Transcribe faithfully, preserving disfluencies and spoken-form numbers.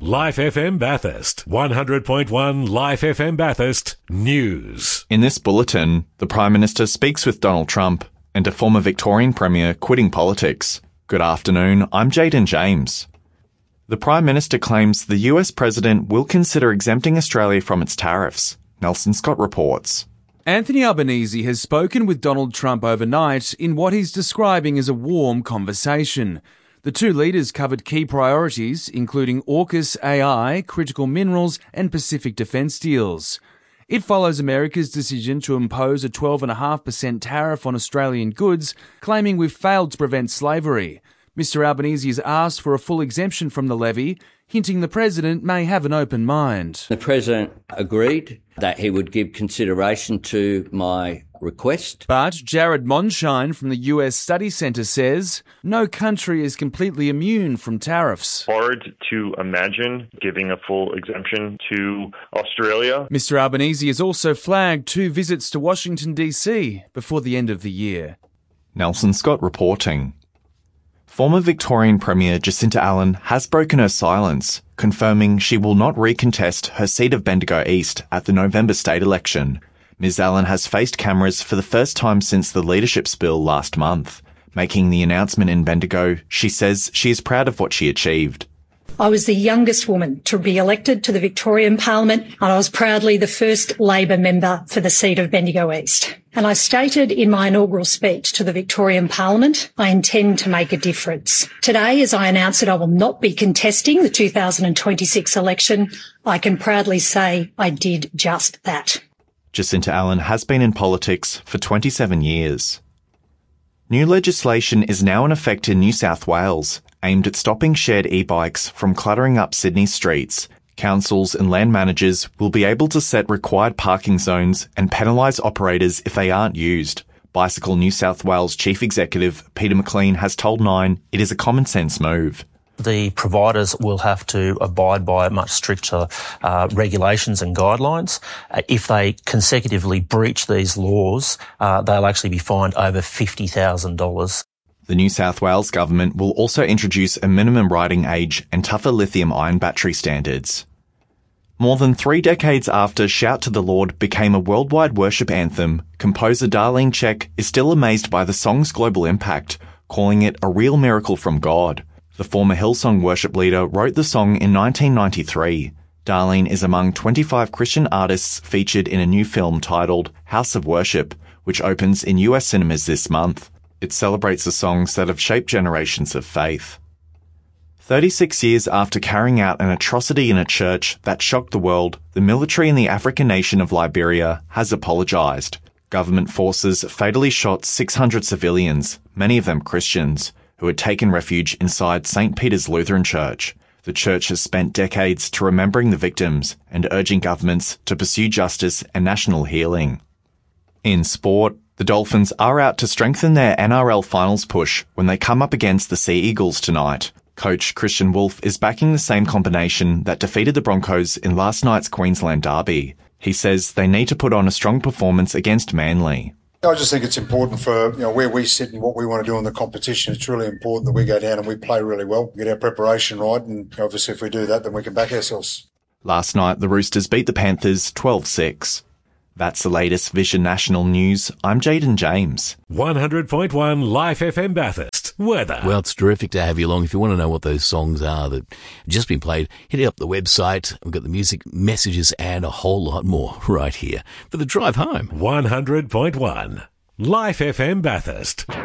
Life F M Bathurst. one hundred point one Life F M Bathurst News. In this bulletin, the Prime Minister speaks with Donald Trump and a former Victorian Premier quitting politics. Good afternoon, I'm Jaden James. The Prime Minister claims the U S President will consider exempting Australia from its tariffs. Nelson Scott reports. Anthony Albanese has spoken with Donald Trump overnight in what he's describing as a warm conversation. The two leaders covered key priorities, including AUKUS A I, critical minerals, and Pacific defence deals. It follows America's decision to impose a twelve point five percent tariff on Australian goods, claiming we've failed to prevent slavery. Mister Albanese has asked for a full exemption from the levy, hinting the President may have an open mind. The President agreed that he would give consideration to my request. But Jared Monshine from the U S Study Centre says no country is completely immune from tariffs. Hard to imagine giving a full exemption to Australia. Mister Albanese has also flagged two visits to Washington D C before the end of the year. Nelson Scott reporting. Former Victorian Premier Jacinta Allan has broken her silence, confirming she will not recontest her seat of Bendigo East at the November state election. Miz Allan has faced cameras for the first time since the leadership spill last month. Making the announcement in Bendigo, she says she is proud of what she achieved. I was the youngest woman to be elected to the Victorian Parliament, and I was proudly the first Labor member for the seat of Bendigo East. And I stated in my inaugural speech to the Victorian Parliament, I intend to make a difference. Today, as I announce that I will not be contesting the two thousand twenty-six election, I can proudly say I did just that. Jacinta Allan has been in politics for twenty-seven years. New legislation is now in effect in New South Wales, aimed at stopping shared e-bikes from cluttering up Sydney's streets. Councils and land managers will be able to set required parking zones and penalise operators if they aren't used. Bicycle New South Wales Chief Executive Peter McLean has told Nine it is a common sense move. The providers will have to abide by much stricter uh, regulations and guidelines. Uh, if they consecutively breach these laws, uh, they'll actually be fined over fifty thousand dollars. The New South Wales government will also introduce a minimum riding age and tougher lithium-ion battery standards. More than three decades after Shout to the Lord became a worldwide worship anthem, composer Darlene Zschech is still amazed by the song's global impact, calling it a real miracle from God. The former Hillsong worship leader wrote the song in nineteen ninety-three. Darlene is among twenty-five Christian artists featured in a new film titled House of Worship, which opens in U S cinemas this month. It celebrates the songs that have shaped generations of faith. thirty-six years after carrying out an atrocity in a church that shocked the world, the military in the African nation of Liberia has apologised. Government forces fatally shot six hundred civilians, many of them Christians, who had taken refuge inside Saint Peter's Lutheran Church. The church has spent decades to remembering the victims and urging governments to pursue justice and national healing. In sport, the Dolphins are out to strengthen their N R L finals push when they come up against the Sea Eagles tonight. Coach Christian Wolf is backing the same combination that defeated the Broncos in last night's Queensland derby. He says they need to put on a strong performance against Manly. I just think it's important for, you know, where we sit and what we want to do in the competition. It's really important that we go down and we play really well, get our preparation right, and obviously if we do that, then we can back ourselves. Last night, the Roosters beat the Panthers twelve six. That's the latest Vision National News. I'm Jaden James. one hundred point one Life F M Bathurst. Weather. Well, it's terrific to have you along. If you want to know what those songs are that have just been played, hit up the website. We've got the music, messages, and a whole lot more right here for the drive home. one hundred point one Life F M Bathurst.